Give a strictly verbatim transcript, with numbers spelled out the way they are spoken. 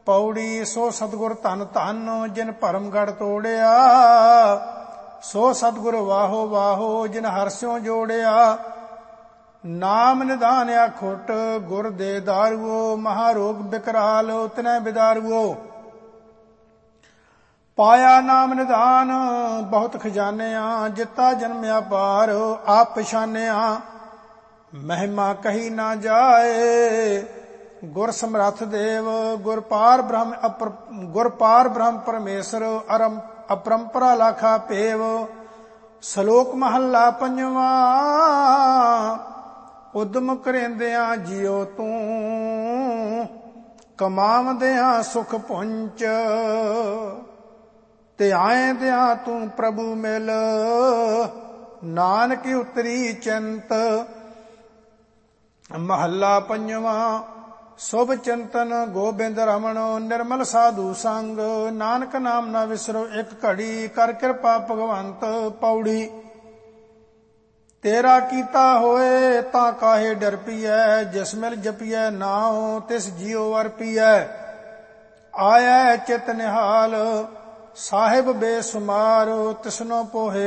ਪੌੜੀ ਸੋ ਸਤਿਗੁਰ ਧਨ ਧਨ ਜਿਨ ਭਰਮ ਗੜ ਤੋੜਿਆ। ਸੋ ਸਤਿਗੁਰ ਵਾਹੋ ਵਾਹੋ ਜਿਨ ਹਰਸਿਓ ਜੋੜਿਆ। ਨਾਮ ਨਿਧਾਨਿਆ ਖੁੱਟ ਗੁਰ ਦੇ ਦਾਰੂਓ। ਮਹਾਰੋਗ ਬਿਕਰਾਲ ਤਿਨੈ ਬਿਦਾਰੂਓ। ਪਾਇਆ ਨਾਮ ਨਿਧਾਨ ਬਹੁਤ ਖਜ਼ਾਨਿਆ। ਜਿਤਾ ਜਨਮਿਆ ਪਾਰ ਆਪ ਪਛਾਨਿਆ। ਮਹਿਮਾ ਕਹੀ ਨਾ ਜਾਏ ਗੁਰ ਸਮਰੱਥ ਦੇਵ। ਗੁਰ ਪਾਰ ਬ੍ਰਹਮ ਅਪਰ ਗੁਰ ਪਾਰ ਬ੍ਰਹਮ ਪਰਮੇਸ਼ਰ ਅਰਮ ਅਪਰੰਪਰਾ ਲਾਖਾ ਭੇਵ। ਸ਼ਲੋਕ ਮਹੱਲਾ ਪੰਜਵਾ। ਉਦਮ ਕਰੇਂਦਿਆਂ ਜਿਉ ਤੂੰ ਕਮਾਵਦਿਆਂ ਸੁਖ ਪੁੰਚ। ਧਿਆਏਂਦਿਆਂ ਤੂੰ ਪ੍ਰਭੂ ਮਿਲ ਨਾਨਕ ਉਤਰੀ ਚਿੰਤ। ਮਹੱਲਾ ਪੰਜਵਾ। ਸ਼ੁਭ ਚਿੰਤਨ ਗੋਬਿੰਦ ਰਮਣ ਨਿਰਮਲ ਸਾਧੂ ਸੰਗ। ਨਾਨਕ ਨਾਮ ਨਾ ਵਿਸਰੋ ਇੱਕ ਘੜੀ ਕਰ ਕਿਰਪਾ ਭਗਵੰਤ। ਪੌੜੀ ਤੇਰਾ ਕੀਤਾ ਹੋਏ ਤਾਂ ਕਾਹੇ ਡਰ ਪੀਐ। ਜਿਸ ਮਿਲ ਜਪੀਐ ਨਾਉ ਤਿਸ ਜੀਉ ਅਰਪੀਐ। ਆਇਐ ਚਿਤ ਨਿਹਾਲ ਸਾਹਿਬ ਬੇਸੁਮਾਰ ਤਿਸਨੋ ਪੋਹੇ